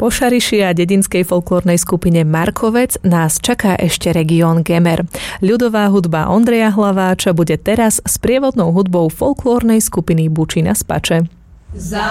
Po Šariši a dedinskej folklórnej skupine Markovec nás čaká ešte región Gemer. Ľudová hudba Ondreja Hlaváča bude teraz s prievodnou hudbou folklórnej skupiny Bučina Spače.